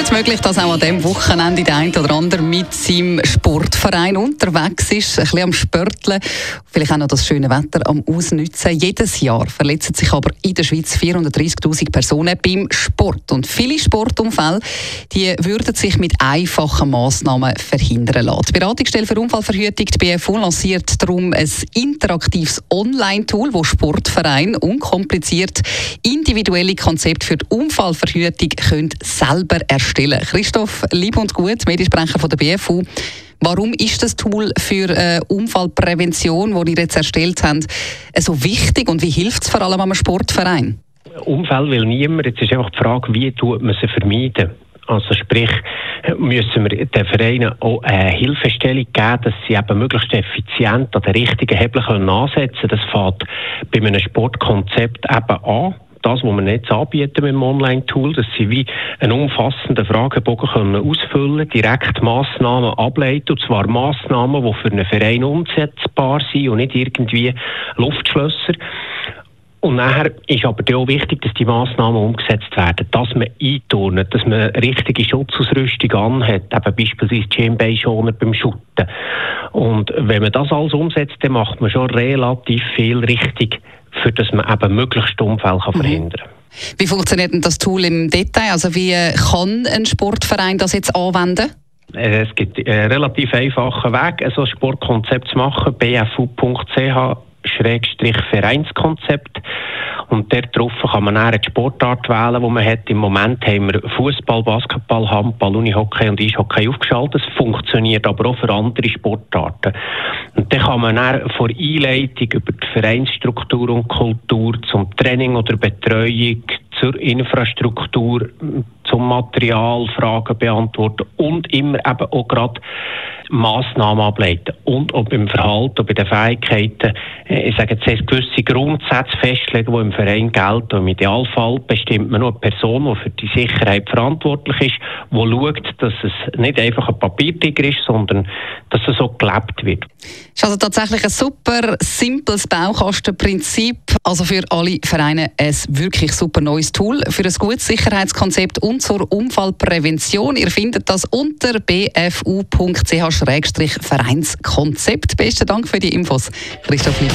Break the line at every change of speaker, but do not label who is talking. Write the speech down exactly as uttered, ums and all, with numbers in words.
gut möglich, dass auch an diesem Wochenende der eine oder andere mit seinem Sportverein unterwegs ist, ein bisschen am Spörteln, vielleicht auch noch das schöne Wetter am Ausnutzen. Jedes Jahr verletzen sich aber in der Schweiz vierhundertdreissigtausend Personen beim Sport. Und viele Sportunfälle die würden sich mit einfachen Massnahmen verhindern lassen. Die Beratungsstelle für Unfallverhütung, die B F U, lanciert darum ein interaktives Online-Tool, das Sportvereine unkompliziert individuelle Konzepte für die Unfallverhütung können selber erstellen. Christoph Lieb und Gut, Mediensprecher von der B F U. Warum ist das Tool für äh, Unfallprävention, das ihr jetzt erstellt habt, so wichtig und wie hilft es vor allem einem Sportverein?
Unfälle will niemand. Jetzt ist einfach die Frage, wie tut man sie vermeiden? Also sprich, müssen wir den Vereinen auch eine Hilfestellung geben, dass sie eben möglichst effizient an den richtigen Hebel ansetzen können. Das fängt bei einem Sportkonzept eben an. Das, was wir jetzt anbieten mit dem Online-Tool, dass sie wie einen umfassenden Fragebogen können ausfüllen können, direkt Massnahmen ableiten, und zwar Massnahmen, die für einen Verein umsetzbar sind und nicht irgendwie Luftschlösser. Und nachher ist aber auch wichtig, dass die Massnahmen umgesetzt werden, dass man einturnet, dass man richtige Schutzausrüstung anhat, eben beispielsweise Schienbeinschoner beim Schutten. Und wenn man das alles umsetzt, dann macht man schon relativ viel richtig, für dass man eben möglichst Unfälle kann verhindern kann.
Wie funktioniert denn das Tool im Detail? Also wie kann ein Sportverein das jetzt anwenden?
Es gibt einen relativ einfachen Weg, so ein Sportkonzept zu machen, b f u punkt c h Schrägstrich Vereinskonzept. Und dort drauf kann man dann die Sportart wählen, die man hat. Im Moment haben wir Fußball, Basketball, Handball, Unihockey und Eishockey aufgeschaltet. Das funktioniert aber auch für andere Sportarten. Und dann kann man dann von Einleitung über die Vereinsstruktur und Kultur zum Training oder Betreuung, zur Infrastruktur, zum Material Fragen beantworten und immer eben auch gerade Massnahmen ableiten. Und auch beim Verhalten, bei den Fähigkeiten, ich sage jetzt, gewisse Grundsätze festlegen, die im Verein gelten. Und im Idealfall bestimmt man noch eine Person, die für die Sicherheit verantwortlich ist, die schaut, dass es nicht einfach ein Papiertiger ist, sondern dass es so gelebt wird.
Das ist also tatsächlich ein super simples Baukastenprinzip. Also für alle Vereine ein wirklich super neues Tool für ein gutes Sicherheitskonzept und zur Unfallprävention. Ihr findet das unter b f u punkt c h Vereinskonzept. Besten Dank für die Infos, Christoph Lieb.